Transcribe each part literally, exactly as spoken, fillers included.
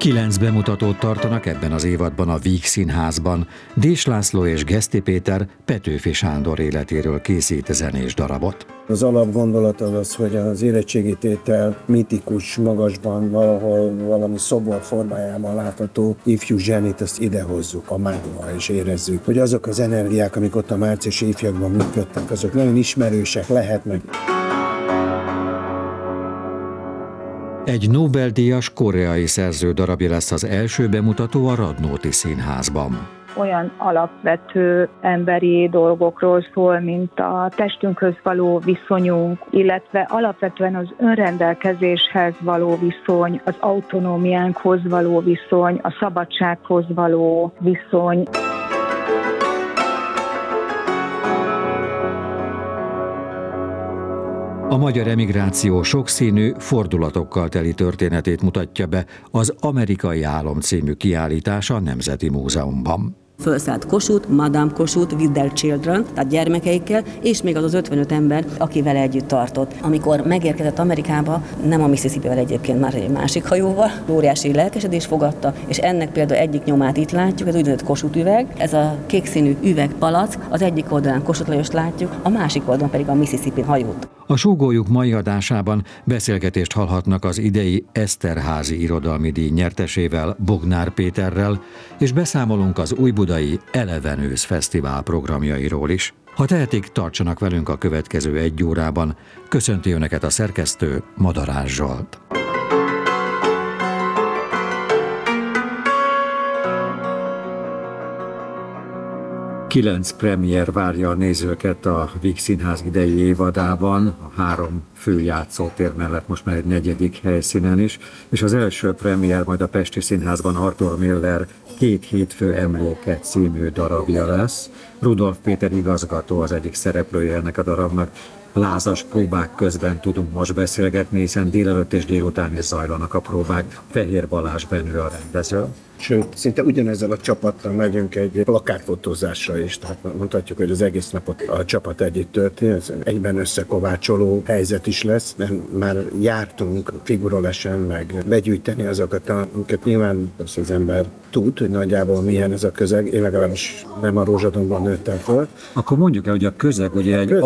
Kilenc bemutatót tartanak ebben az évadban a Víg Színházban. Dés László és Geszti Péter Petőfi Sándor életéről készít zenés darabot. Az alapgondolat az az, hogy az érettségi tétel mitikus, magasban, valahol valami szobor formájában látható ifjú zsenit, azt idehozzuk a mágba, és érezzük, hogy azok az energiák, amik ott a márciusi ifjakban működtek, azok nagyon ismerősek lehetnek. Egy Nobel-díjas koreai szerző darabja lesz az első bemutató a Radnóti Színházban. Olyan alapvető emberi dolgokról szól, mint a testünkhöz való viszonyunk, illetve alapvetően az önrendelkezéshez való viszony, az autonómiánkhoz való viszony, a szabadsághoz való viszony. A magyar emigráció sokszínű, fordulatokkal teli történetét mutatja be az Amerikai Álom című kiállítás a Nemzeti Múzeumban. Fölszállt Kossuth, Madame Kossuth, with their children, tehát gyermekeikkel, és még az az ötvenöt ember, aki vele együtt tartott. Amikor megérkezett Amerikába, nem a Mississippivel egyébként, már egy másik hajóval, óriási lelkesedés fogadta, és ennek például egyik nyomát itt látjuk, ez úgynevezett Kossuth üveg, ez a kékszínű üvegpalack, az egyik oldalán Kossuth Lajost látjuk, a másik oldalon pedig a Mississippi hajót. A Súgójuk mai adásában beszélgetést hallhatnak az idei Eszterházy irodalmi díj nyertesével, Bognár Péterrel, és beszámolunk az Újbudai Eleven ősz fesztivál programjairól is. Ha tehetik, tartsanak velünk a következő egy órában. Köszönti Önöket a szerkesztő, Madarás Zsolt. Kilenc premier várja a nézőket a Víg Színház idei évadában, a három fő játszótér mellett most már egy negyedik helyszínen is, és az első premier majd a Pesti Színházban Arthur Miller Két hétfő emléke című darabja lesz. Rudolf Péter igazgató az egyik szereplője ennek a darabnak. Lázas próbák közben tudunk most beszélgetni, hiszen délelőtt és délután is zajlanak a próbák. Fehér Balázs Benő a rendező. Sőt, szinte ugyanezzel a csapattal megyünk egy plakátfotózásra is, tehát mondhatjuk, hogy az egész napot a csapat együtt történt, egyben összekovácsoló helyzet is lesz, mert már jártunk figuralesen meg begyűjteni azokat, amiket nyilván az ember tud, hogy nagyjából milyen ez a közeg, én legalábbis nem a Rózsadombban nőttem föl. Akkor mondjuk el, hogy a közeg ugye egy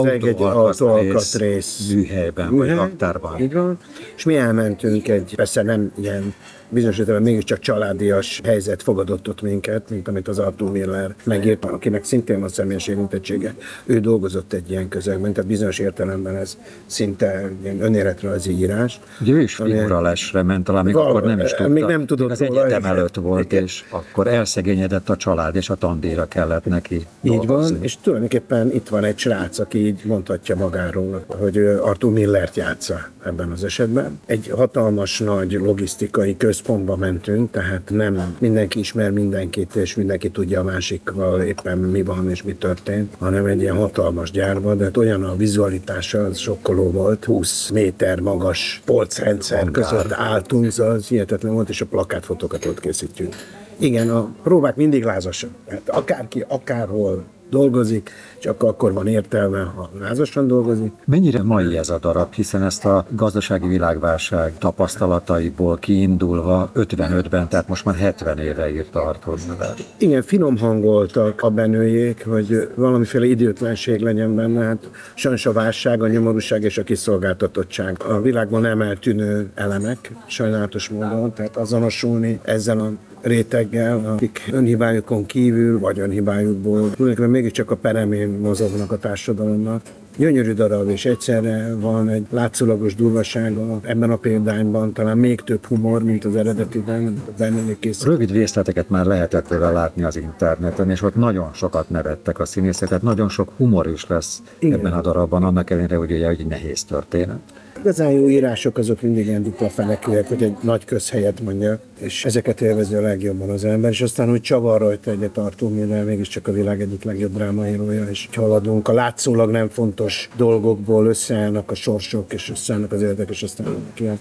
autóalkatrész műhelyben, vagy raktárban. Így van, és mi elmentünk egy, persze nem ilyen bizonyos értelemben mégiscsak családias helyzet fogadott ott minket, mint amit az Arthur Miller megírt, akinek szintén van személyes érintettsége. Ő dolgozott egy ilyen közegben, tehát bizonyos értelemben ez szinte ilyen önéletrajzi írás. Ugye ő is figuralásra ment, talán még akkor nem is tudta. Még nem tudott. Az egyetem előtt volt, és akkor elszegényedett a család, és a tandíjra kellett neki Így dolgozni. Van, és tulajdonképpen itt van egy srác, aki így mondhatja magáról, hogy Arthur Millert játsza ebben az esetben. Egy hatalmas nagy logisztikai központba mentünk, tehát nem mindenki ismer mindenkit, és mindenki tudja a másikkal éppen mi van és mi történt, hanem egy ilyen hatalmas gyárban, de olyan a vizualitása, az sokkoló volt, húsz méter magas polcrendszer Hangár. között álltunk, az hihetetlen volt, és a plakátfotókat ott készítjük. Igen, a próbák mindig lázasak, tehát akárki, akárhol dolgozik, csak akkor van értelme, ha lázasan dolgozik. Mennyire mai ez a darab, hiszen ezt a gazdasági világválság tapasztalataiból kiindulva ötvenötben, tehát most már hetven éve írta Arthur Miller. Igen, finom hangoltak a Benőjék, hogy valamiféle időtlenség legyen benne, hát sajnos a válság, a nyomorúság és a kiszolgáltatottság. A világban nem eltűnő elemek, sajnálatos módon, tehát azonosulni ezzel a réteggel, akik önhibájukon kívül, vagy önhibájukból, tulajdonképpen mégiscsak a peremén mozognak a társadalomnak. Gyönyörű darab, és egyszerre van egy látszólagos durvasága ebben a példányban, talán még több humor, mint az eredetiben, a Benőjék készített. Rövid részleteket már lehetett vele látni az interneten, és ott nagyon sokat nevettek a színészek, tehát nagyon sok humor is lesz Igen. ebben a darabban, annak ellenére, hogy ugye egy nehéz történet. Igazán jó írások azok mindig ilyen dupla fenekűek, hogy egy nagy közhelyet mondjak, és ezeket élvezi a legjobban az ember, és aztán úgy csavar rajta egyet Arthur Miller, mégiscsak a világ egyik legjobb drámaírója, és haladunk a látszólag nem fontos dolgokból, összeállnak a sorsok, és összeállnak az életek, és aztán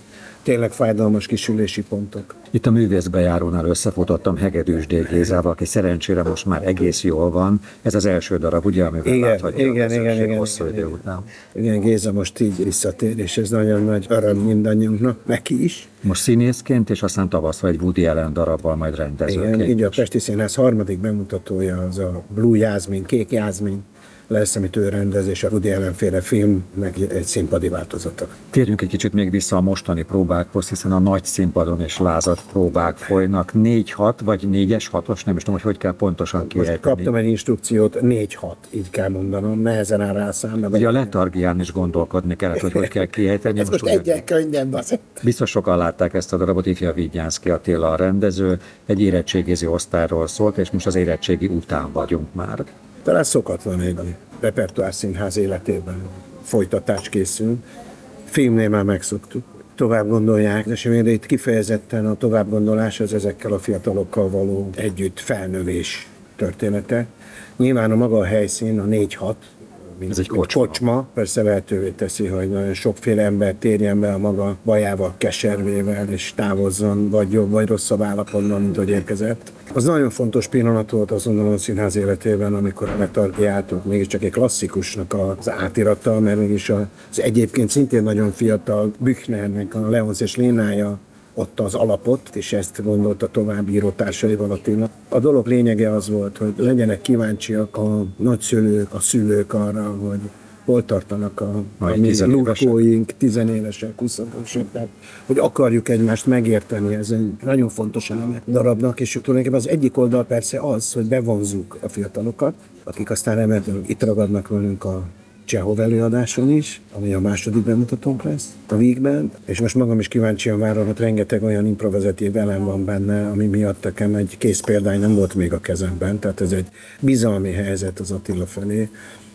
tényleg fájdalmas kisülési pontok. Itt a művészbejárónál összefutottam Hegedűs D. Gézával, aki szerencsére most már egész jól van. Ez az első darab, ugye, amivel igen, láthatja igen, a igen, igen, hosszú igen, idő igen. után. Igen, Géza most így visszatér, és ez nagyon nagy öröm mindannyiunknak, neki is. Most színészként, és aztán tavaszra egy Woody Allen darabbal majd rendezőként. Igen, így a Pesti Színház harmadik bemutatója az a Blue Jasmine, Kék Jászmin lesz, amit ő rendez, és a Woody Allen-féle filmnek egy színpadi változata. Térjünk egy kicsit még vissza a mostani próbákhoz, hiszen a nagy színpadon és lázad próbák folynak. négy-hat vagy négyes hatos, nem is tudom, hogy hogy kell pontosan kiejteni. Most kaptam egy instrukciót, négy-hat, így kell mondanom, nehezen áll rá a szám. Ugye a letargián is gondolkodni kellett, hogy hogy kell kiejteni. Ez most, most egyen könnyen, bazeg. Biztos sokan látták ezt a darabot, ifja Vignyánszky Attila a rendező, egy érettségiző osztályról szólt, és most az érettségi után vagyunk már. Talán szokatlan egy repertoár színház életében folytatás készül. Filmnél már megszoktuk. Tovább gondolják, de itt kifejezetten a továbbgondolás az ezekkel a fiatalokkal való együtt felnövés története. Nyilván a maga a helyszín, a négy-hat, mint ez egy kocsma. kocsma, persze lehetővé teszi, hogy nagyon sokféle ember térjen be a maga bajával, keservével, és távozzon, vagy jobb, vagy rosszabb állapotban, mint hogy érkezett. Az nagyon fontos pillanat volt azt gondolom a színház életében, amikor a letargiáltuk mégiscsak egy klasszikusnak az átirata, mert mégis az egyébként szintén nagyon fiatal Büchnernek a Leonc és Lénája ott az alapot, és ezt gondolta tovább írótársaival Attila. A dolog lényege az volt, hogy legyenek kíváncsiak a nagyszülők, a szülők arra, hogy hol tartanak a, a mi lurkóink, tizenévesek, huszonösek, tehát hogy akarjuk egymást megérteni, ez egy nagyon fontos eleme darabnak, és tulajdonképpen az egyik oldal persze az, hogy bevonzuk a fiatalokat, akik aztán remélhetőleg itt ragadnak velünk a Csehov előadáson is, ami a második bemutatónk lesz a Vígben, és most magam is kíváncsian várom, hogy rengeteg olyan improvizatív elem van benne, ami miatt nekem egy kész példány nem volt még a kezemben, tehát ez egy bizalmi helyzet az Attila felé,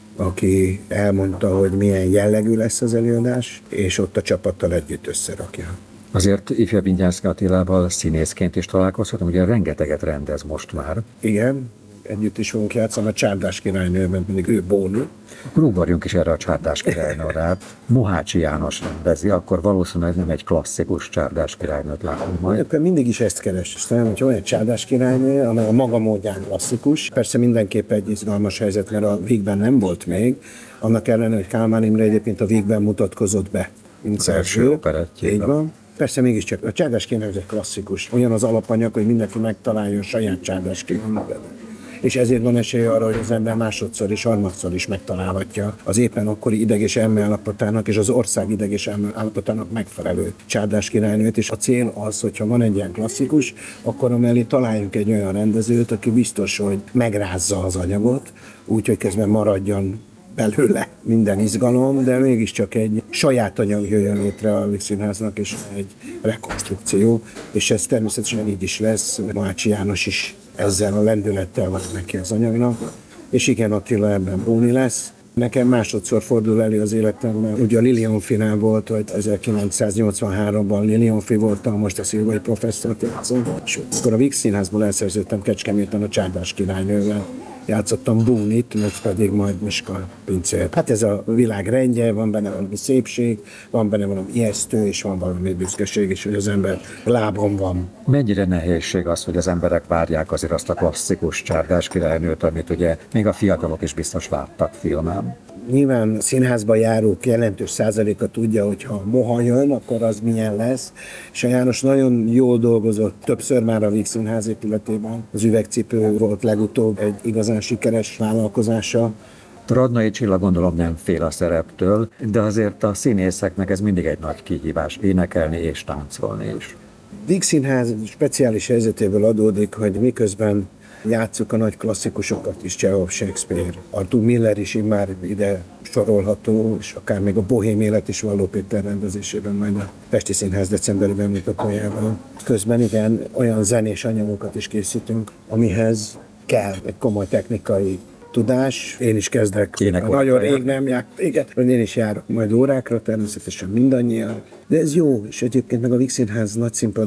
aki elmondta, hogy milyen jellegű lesz az előadás, és ott a csapattal együtt összerakja. Azért ifja Vignyánszky Attilával színészként is találkozhatom, ugye rengeteget rendez most már. Igen, együtt is fogunk játszani a Csárdás királynőben, mindig ő Bóni. Akkor ugorjunk is erre a Csárdás királynőre. Mohácsi János rendezi, akkor valószínűleg nem egy klasszikus Csárdás királynőt látunk majd. Akkor mindig is ezt kerestem, hogy olyan Csárdás királynő, amely a maga módján klasszikus. Persze mindenképp egy izgalmas helyzet, mert a Vígben nem volt még, annak ellenére, hogy Kálmán Imre egyébként a Vígben mutatkozott be, mint szerző. Így van. Persze mégiscsak a Csárdás királynő egy klasszikus. Olyan az alapanyag, hogy mindenki megtalálja a saját Csárdás királynőt. És ezért van esélye arra, hogy az ember másodszor és harmadszor is megtalálhatja az éppen akkori ideg- és elmeállapotának és az ország ideg- és elmeállapotának megfelelő Csárdás királynőt, és a cél az, hogyha van egy ilyen klasszikus, akkor amellé találjunk egy olyan rendezőt, aki biztos, hogy megrázza az anyagot, úgyhogy közben maradjon belőle minden izgalom, de mégiscsak egy saját anyag jöjjön létre a Vígszínháznak, és egy rekonstrukció, és ez természetesen így is lesz. Mohácsi János is ezzel a lendülettel van neki az anyagnak, és igen, Attila ebben Bóni lesz. Nekem másodszor fordul elő az életemben, ugye a Lilionfinál volt, hogy ezerkilencszáznyolcvanháromban Lilionfi voltam, most a Szilvai professzort játszom, és akkor a Vígszínházból elszerződtem Kecskeméten a Csárdás királynővel. Játszottam Bónit, meg pedig majd Miska pincért. Hát ez a világ rendje, van benne valami szépség, van benne valami ijesztő, és van valami büszkeség is, hogy az ember lábon van. Mennyire nehézség az, hogy az emberek várják azért azt a klasszikus Csárdás királynőt, amit ugye még a fiatalok is biztos láttak filmen? Nyilván színházba járók jelentős százaléka tudja, hogy ha moha jön, akkor az milyen lesz. És a János nagyon jól dolgozott többször már a Vígszínház épületében. Az Üvegcipő volt legutóbb egy igazán sikeres vállalkozása. Radnai Csilla gondolom nem fél a szereptől, de azért a színészeknek ez mindig egy nagy kihívás, énekelni és táncolni is. Vígszínház speciális helyzetéből adódik, hogy miközben játsszuk a nagy klasszikusokat is, Csehov, Shakespeare, Arthur Miller is immár ide sorolható, és akár még a Bohém élet is Valló Péter rendezésében, majd a Pesti Színház decemberi bemutatójában. Közben igen, olyan zenés anyagokat is készítünk, amihez kell egy komoly technikai tudás. Én is kezdek, nagyon rég nem jár, igen, én is járok majd órákra, természetesen mindannyian. De ez jó, és egyébként meg a Vígszínház nagyszínpada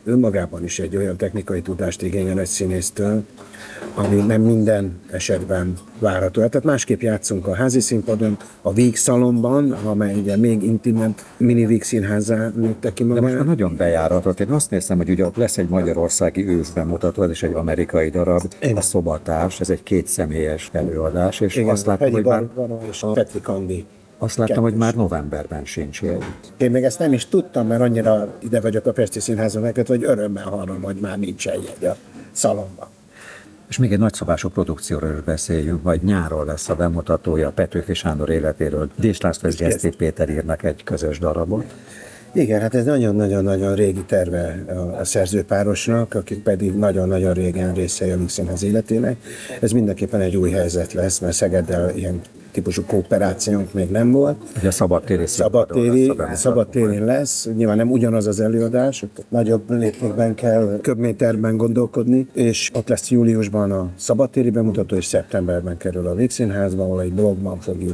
önmagában is egy olyan technikai tudást igényel egy színésztől, ami nem minden esetben várható. Tehát másképp játszunk a házi színpadon, a Víg Szalonban, amely ugye még intimebb mini Víg színházzá nőtte ki magát. De most már nagyon bejáratott. Én azt nézem, hogy ugye ott lesz egy magyarországi őszbemutató, ez is egy amerikai darab, Igen. a Szobatárs, ez egy kétszemélyes előadás, és Igen, azt láttam, Hegyi hogy már, Barbara és a Petri Kandi. azt láttam, hogy kettős. már novemberben sincs ilyen. Én még ezt nem is tudtam, mert annyira ide vagyok a Pesti Színházon neked, hogy örömmel hallom, hogy már nincs egy a Szalonban. És még egy nagyszabású produkcióról is beszéljünk, majd nyáron lesz a bemutatója Petőfi Sándor életéről. Dés László és Geszti Péter írnak egy közös darabot. Igen, hát ez nagyon-nagyon-nagyon régi terve a, a szerzőpárosnak, akik pedig nagyon-nagyon régen részei a Víg Színház életének. Ez mindenképpen egy új helyzet lesz, mert Szegeddel ilyen típusú kooperációnk még nem volt. Ugye a szabadtéri Szabadtéri, szabadtéri lesz, nyilván nem ugyanaz az előadás, nagyobb léptékben kell, köbméterben gondolkodni, és ott lesz júliusban a szabadtéri bemutató, és szeptemberben kerül a Víg Színházba, ahol egy blogban fogjuk